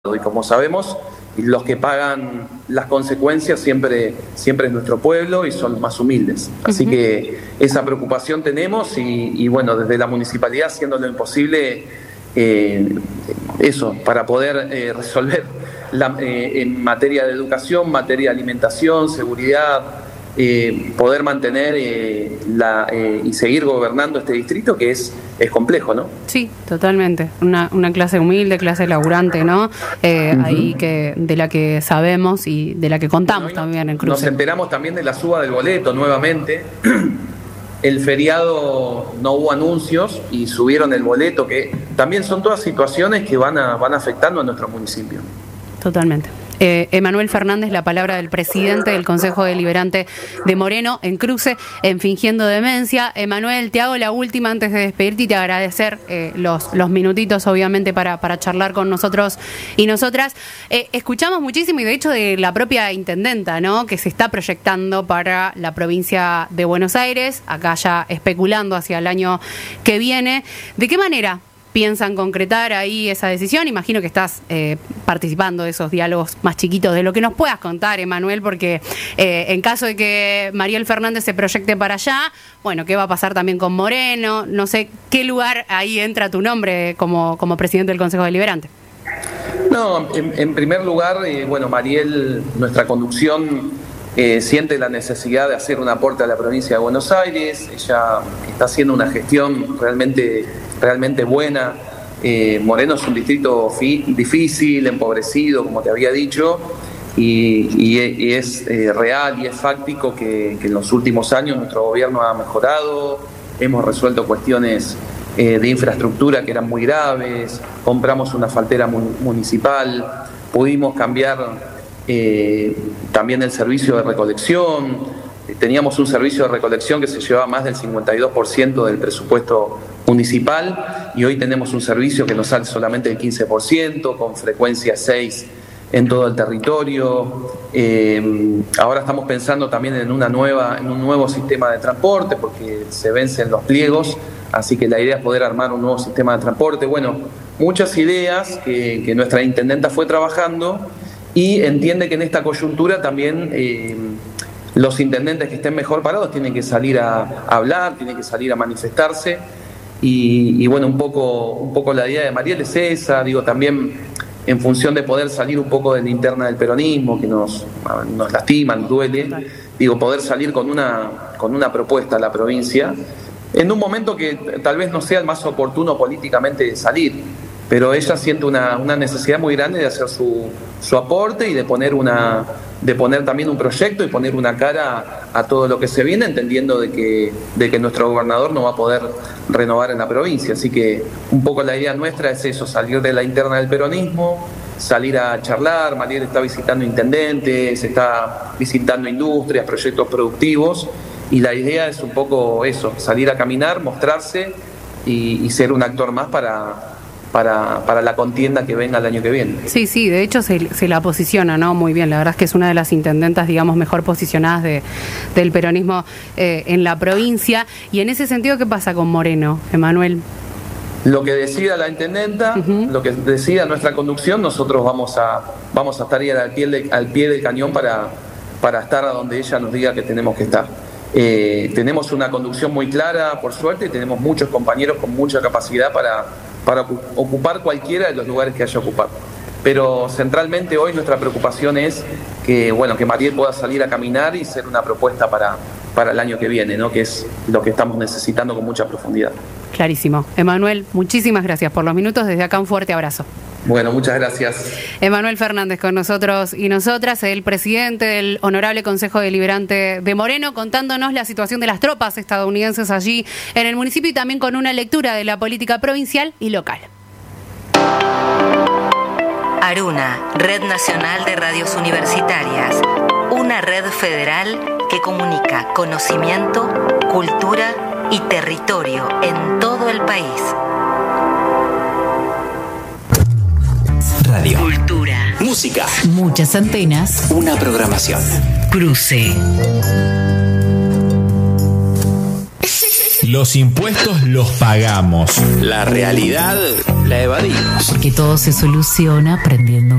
y como sabemos, los que pagan las consecuencias siempre es nuestro pueblo y son los más humildes. Así que esa preocupación tenemos y bueno, desde la municipalidad haciendo lo imposible eso, para poder resolver en materia de educación, materia de alimentación, seguridad, poder mantener y seguir gobernando este distrito que es complejo, ¿no? Sí, totalmente. Una clase humilde, clase laburante, ¿no? Ahí de la que sabemos y de la que contamos también en Cruce. Nos enteramos también de la suba del boleto nuevamente. El feriado no hubo anuncios y subieron el boleto, que también son todas situaciones que van afectando a nuestro municipio. Totalmente. Emanuel Fernández, la palabra del presidente del Consejo Deliberante de Moreno en Cruce, en Fingiendo Demencia. Emanuel, te hago la última antes de despedirte y te agradecer los minutitos, obviamente, para charlar con nosotros y nosotras. Escuchamos muchísimo, y de hecho de la propia intendenta, ¿no?, que se está proyectando para la provincia de Buenos Aires, acá ya especulando hacia el año que viene. ¿De qué manera piensan concretar ahí esa decisión? Imagino que estás participando de esos diálogos más chiquitos. De lo que nos puedas contar, Emanuel, porque en caso de que Mariel Fernández se proyecte para allá, bueno, ¿qué va a pasar también con Moreno? No sé qué lugar ahí entra tu nombre como presidente del Consejo Deliberante. No, en primer lugar, bueno, Mariel, nuestra conducción, siente la necesidad de hacer un aporte a la provincia de Buenos Aires. Ella está haciendo una gestión realmente buena. Moreno es un distrito difícil, empobrecido, como te había dicho, y es real y es fáctico que en los últimos años nuestro gobierno ha mejorado. Hemos resuelto cuestiones de infraestructura que eran muy graves, compramos una faltera municipal, pudimos cambiar también el servicio de recolección. Teníamos un servicio de recolección que se llevaba más del 52% del presupuesto municipal y hoy tenemos un servicio que nos sale solamente el 15%, con frecuencia 6 en todo el territorio. Ahora estamos pensando también en un nuevo sistema de transporte, porque se vencen los pliegos, así que la idea es poder armar un nuevo sistema de transporte. Bueno, muchas ideas que nuestra intendenta fue trabajando y entiende que en esta coyuntura también los intendentes que estén mejor parados tienen que salir a hablar, tienen que salir a manifestarse y bueno, un poco la idea de Mariel es esa, digo, también en función de poder salir un poco de la interna del peronismo que nos lastima, nos duele, digo, poder salir con una propuesta a la provincia en un momento que tal vez no sea el más oportuno políticamente de salir, pero ella siente una necesidad muy grande de hacer su aporte y de poner también un proyecto y poner una cara a todo lo que se viene, entendiendo de que nuestro gobernador no va a poder renovar en la provincia. Así que un poco la idea nuestra es eso, salir de la interna del peronismo, salir a charlar. Mariel está visitando intendentes, está visitando industrias, proyectos productivos, y la idea es un poco eso, salir a caminar, mostrarse y ser un actor más para la contienda que venga el año que viene. Sí, de hecho se la posiciona, ¿no?, muy bien. La verdad es que es una de las intendentas, digamos, mejor posicionadas del peronismo en la provincia. Y en ese sentido, ¿qué pasa con Moreno, Emanuel? Lo que decida la intendenta, lo que decida nuestra conducción, nosotros vamos a estar ahí al pie del cañón para estar a donde ella nos diga que tenemos que estar. Tenemos una conducción muy clara, por suerte, y tenemos muchos compañeros con mucha capacidad para ocupar cualquiera de los lugares que haya ocupado. Pero centralmente hoy nuestra preocupación es que Mariel pueda salir a caminar y ser una propuesta para el año que viene, ¿no?, que es lo que estamos necesitando con mucha profundidad. Clarísimo. Emanuel, muchísimas gracias por los minutos. Desde acá un fuerte abrazo. Bueno, muchas gracias. Emanuel Fernández con nosotros y nosotras, el presidente del Honorable Consejo Deliberante de Moreno, contándonos la situación de las tropas estadounidenses allí en el municipio y también con una lectura de la política provincial y local. Aruna, Red Nacional de Radios Universitarias, una red federal que comunica conocimiento, cultura y territorio en todo el país. Radio. Cultura. Música. Muchas antenas. Una programación. Cruce. Los impuestos los pagamos. La realidad la evadimos. Porque todo se soluciona aprendiendo